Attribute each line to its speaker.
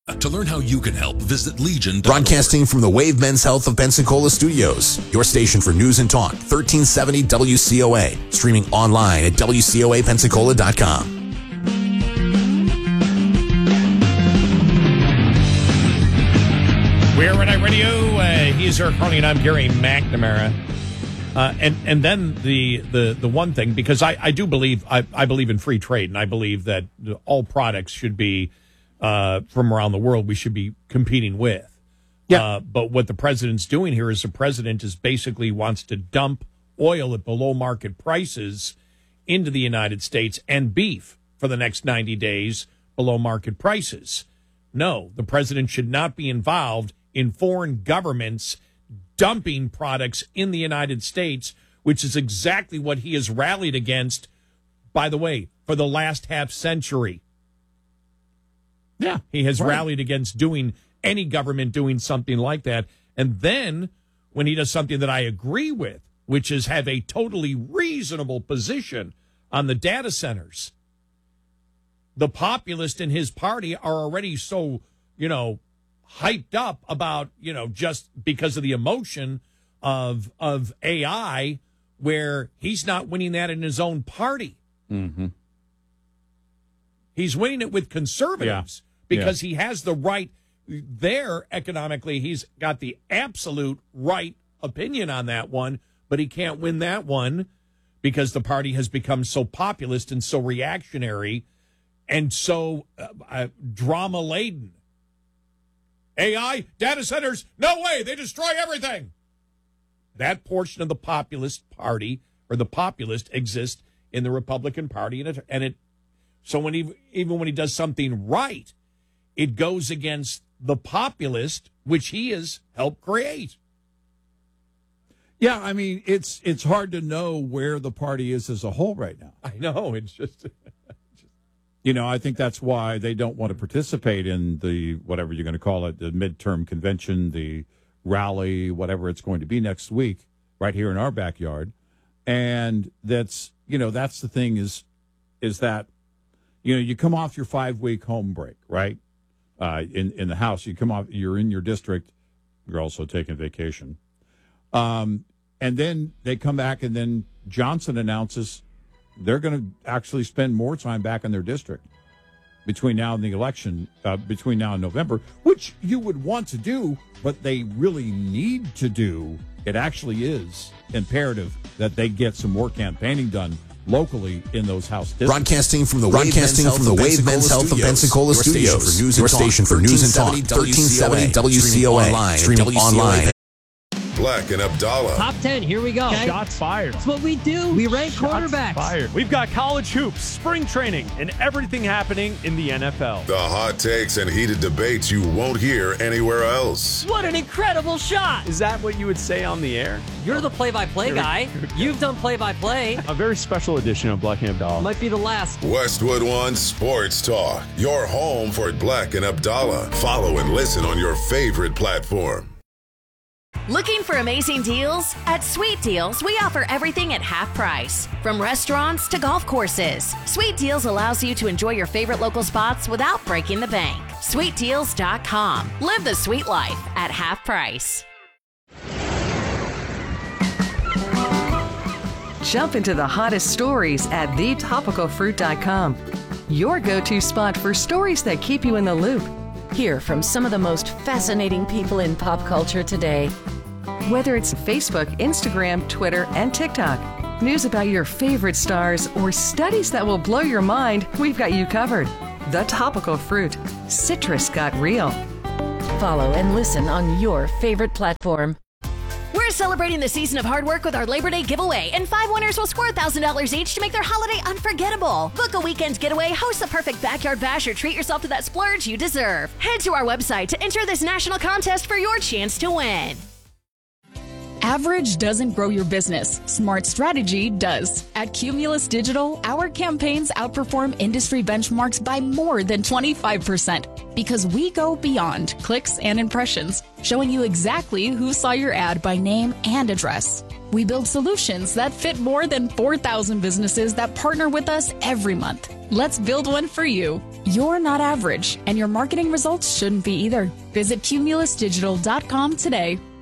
Speaker 1: To learn how you can help, visit Legion.
Speaker 2: Broadcasting from the Wave Men's Health of Pensacola studios, your station for news and talk, 1370 WCOA. Streaming online at WCOAPensacola.com.
Speaker 3: We're Red Eye Radio. He's Eric Carney, and I'm Gary McNamara. And then the one thing, because I do believe I believe in free trade, and I believe that all products should be from around the world we should be competing with. Yeah. But what the president's doing here is the president is basically wants to dump oil at below market prices into the United States and beef for the next 90 days below market prices. No, the president should not be involved in foreign governments dumping products in the United States, which is exactly what he has rallied against, by the way, for the last half century. Yeah, he has rallied against any government doing something like that. And then when he does something that I agree with, which is have a totally reasonable position on the data centers, the populists in his party are already so, hyped up about, just because of the emotion of AI, where he's not winning that in his own party. Mm-hmm. He's winning it with conservatives because he has the right there economically. He's got the absolute right opinion on that one, but he can't win that one because the party has become so populist and so reactionary and so drama-laden. AI, data centers, no way, they destroy everything. That portion of the populist party, or the populist, exists in the Republican Party, so even when he does something right, it goes against the populist, which he has helped create.
Speaker 4: Yeah, I mean, it's hard to know where the party is as a whole right now.
Speaker 3: I know, it's just...
Speaker 4: I think that's why they don't want to participate in the, whatever you're going to call it, the midterm convention, the rally, whatever it's going to be next week, right here in our backyard. And that's the thing is that, you come off your 5-week home break, right? In the House, you come off, you're in your district, you're also taking vacation. And then they come back, and then Johnson announces they're going to actually spend more time back in their district between now and the election, between now and November, which you would want to do, but they really need to do. It actually is imperative that they get some more campaigning done locally in those House districts.
Speaker 2: Broadcasting from the Wave Men's Health of Pensacola studios, your station for news and talk, 1370 WCOA. Streaming online.
Speaker 5: Black and Abdallah.
Speaker 6: Top 10, here we go.
Speaker 7: Okay. Shots fired.
Speaker 6: That's what we do. We rank quarterbacks.
Speaker 7: Fired. We've got college hoops, spring training, and everything happening in the NFL.
Speaker 5: The hot takes and heated debates you won't hear anywhere else.
Speaker 6: What an incredible shot.
Speaker 7: Is that what you would say on the air?
Speaker 6: You're the play-by-play guy. You've done play-by-play.
Speaker 7: A very special edition of Black and Abdallah.
Speaker 6: Might be the last.
Speaker 5: Westwood One Sports Talk. Your home for Black and Abdallah. Follow and listen on your favorite platform.
Speaker 8: Looking for amazing deals? At Sweet Deals, we offer everything at half price. From restaurants to golf courses, Sweet Deals allows you to enjoy your favorite local spots without breaking the bank. SweetDeals.com. Live the sweet life at half price.
Speaker 9: Jump into the hottest stories at thetopicalfruit.com. Your go-to spot for stories that keep you in the loop.
Speaker 10: Hear from some of the most fascinating people in pop culture today.
Speaker 9: Whether it's Facebook, Instagram, Twitter, and TikTok, news about your favorite stars, or studies that will blow your mind, we've got you covered. The Topical Fruit. Citrus got real.
Speaker 10: Follow and listen on your favorite platform.
Speaker 8: We're celebrating the season of hard work with our Labor Day giveaway, and 5 winners will score $1,000 each to make their holiday unforgettable. Book a weekend getaway, host the perfect backyard bash, or treat yourself to that splurge you deserve. Head to our website to enter this national contest for your chance to win.
Speaker 11: Average doesn't grow your business. Smart strategy does. At Cumulus Digital, our campaigns outperform industry benchmarks by more than 25% because we go beyond clicks and impressions, showing you exactly who saw your ad by name and address. We build solutions that fit more than 4,000 businesses that partner with us every month. Let's build one for you. You're not average, and your marketing results shouldn't be either. Visit cumulusdigital.com today.